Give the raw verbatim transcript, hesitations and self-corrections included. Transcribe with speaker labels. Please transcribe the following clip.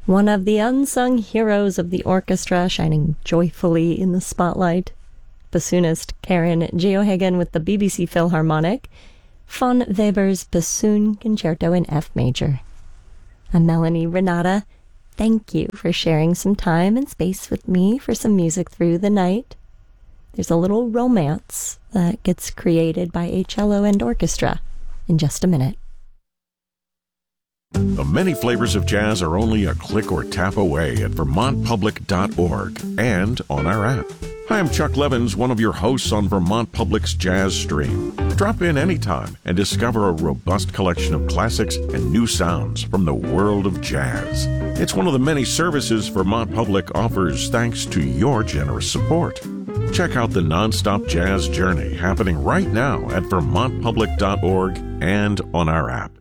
Speaker 1: One of the unsung heroes of the orchestra shining joyfully in the spotlight. Bassoonist Karen Geohagen with the B B C Philharmonic. Von Weber's Bassoon Concerto in F major. I'm Melanie Renata. Thank you for sharing some time and space with me for some music through the night. There's a little romance that gets created by a cello and orchestra in just a minute.
Speaker 2: The many flavors of jazz are only a click or tap away at vermont public dot org and on our app. Hi, I'm Chuck Levins, one of your hosts on Vermont Public's Jazz Stream. Drop in anytime and discover a robust collection of classics and new sounds from the world of jazz. It's one of the many services Vermont Public offers thanks to your generous support. Check out the nonstop jazz journey happening right now at vermont public dot org and on our app.